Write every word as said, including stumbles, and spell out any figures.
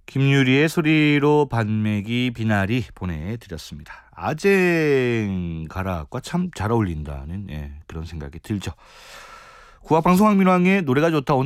김유리의 소리로 반매기 비나리 보내드렸습니다. 아쟁 가락과 참 잘 어울린다는 예, 그런 생각이 들죠. 국악방송 황민왕의 노래가 좋다.